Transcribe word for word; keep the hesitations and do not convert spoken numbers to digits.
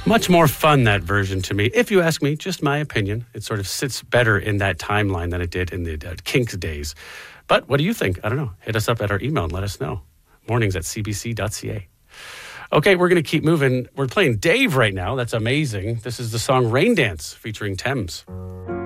Much more fun, that version, to me. If you ask me, just my opinion. It sort of sits better in that timeline than it did in the uh, Kinks days. But what do you think? I don't know. Hit us up at our email and let us know. Mornings at c b c dot c a. Okay, we're going to keep moving. We're playing Dave right now. That's amazing. This is the song Rain Dance featuring Thames.